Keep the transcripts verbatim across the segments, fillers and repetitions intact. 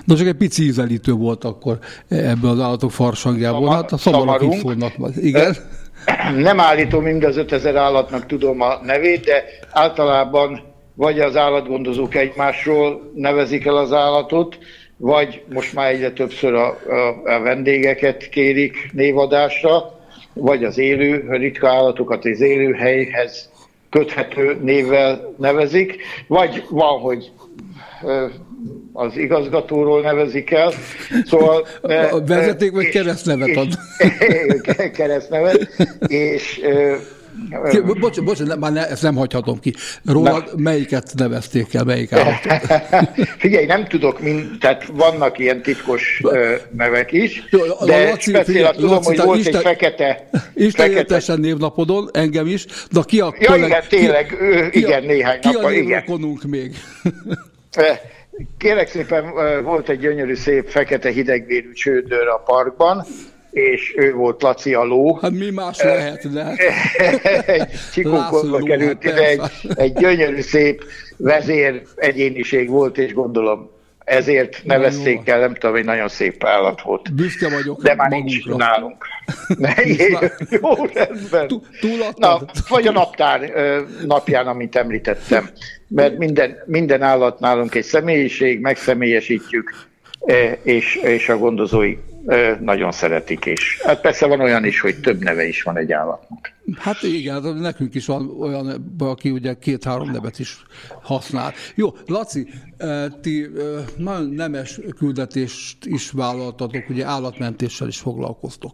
Na csak egy pici ízelítő volt akkor ebből az állatok farsangjából. Szamar, hát a szamarak így szólnak meg. Igen. Nem állítom mind az ötezer állatnak tudom a nevét, de általában vagy az állatgondozók egymásról nevezik el az állatot, vagy most már egyre többször a, a, a vendégeket kérik névadásra, vagy az élő, ritka állatokat az élőhelyhez köthető névvel nevezik, vagy van, hogy az igazgatóról nevezik el. Szóval, a vezeték vagy keresztnevet ad? Keresztnevet, és... Bocsánat, bocsánat, már ne, ezt nem hagyhatom ki. Rólad Na. melyiket nevezték el, melyik állatot? Figyelj, nem tudok, mind, tehát vannak ilyen titkos uh, nevek is, Jó, de Laci, speciál tudom, Laci, hogy volt Isten, egy fekete... Isten fekete... éltesen névnapodon, engem is, de ki a... Ja, kolleg, igen, tényleg, ki, ő, ki igen, a, néhány ki nappal, igen. Ki a névrokonunk még? Kérlek szépen, volt egy gyönyörű, szép, fekete, hidegvérű csődör a parkban, és ő volt Laci a ló. Hát mi más lehetne? Egy csikókodba került ide, egy, egy gyönyörű, szép vezér egyéniség volt, és gondolom ezért nevezték el, nem tudom, egy nagyon szép állat volt. Büszke vagyok. De már nincs nálunk. Jó, rendben. Na, vagy a naptár napján, amit említettem. Mert minden, minden állat nálunk egy személyiség, megszemélyesítjük, és, és a gondozói nagyon szeretik is. Hát persze van olyan is, hogy több neve is van egy állatnak. Hát igen, nekünk is van olyan, aki ugye két-három nevet is használ. Jó, Laci, ti nagyon nemes küldetést is vállaltatok, ugye állatmentéssel is foglalkoztok.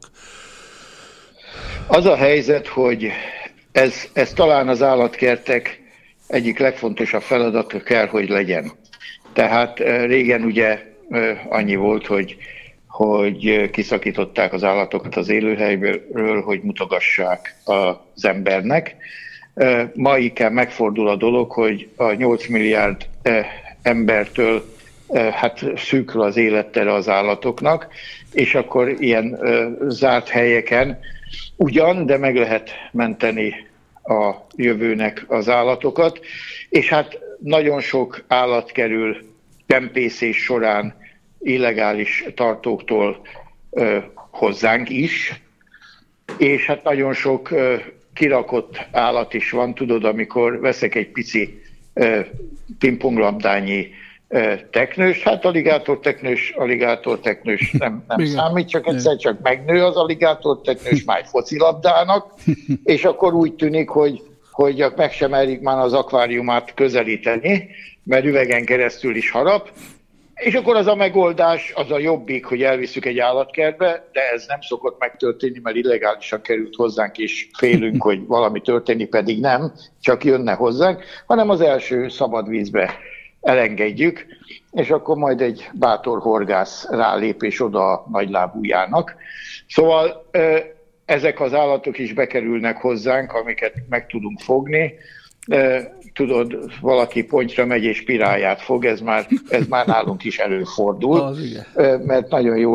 Az a helyzet, hogy ez, ez talán az állatkertek egyik legfontosabb feladata kell, hogy legyen. Tehát régen ugye annyi volt, hogy hogy kiszakították az állatokat az élőhelyből, hogy mutogassák az embernek. Ma inkább megfordul a dolog, hogy a nyolc milliárd embertől hát szűkül az élettere az állatoknak, és akkor ilyen zárt helyeken ugyan, de meg lehet menteni a jövőnek az állatokat, és hát nagyon sok állat kerül csempészés során illegális tartóktól ö, hozzánk is, és hát nagyon sok ö, kirakott állat is van, tudod, amikor veszek egy pici ö, pingponglabdányi ö, teknős, hát aligátorteknős, aligátorteknős nem, nem számít, csak egyszer csak megnő az aligátorteknős már egy focilabdának, és akkor úgy tűnik, hogy, hogy meg sem merik már az akváriumát közelíteni, mert üvegen keresztül is harap. És akkor az a megoldás, az a jobbik, hogy elviszük egy állatkertbe, de ez nem szokott megtörténni, mert illegálisan került hozzánk, és félünk, hogy valami történik, pedig nem, csak jönne hozzánk, hanem az első szabad vízbe elengedjük, és akkor majd egy bátor horgász rálép, és oda a nagylábújának. Szóval ezek az állatok is bekerülnek hozzánk, amiket meg tudunk fogni. Tudod, valaki pontyra megy és piráját fog, ez már, ez már nálunk is előfordul, mert nagyon jó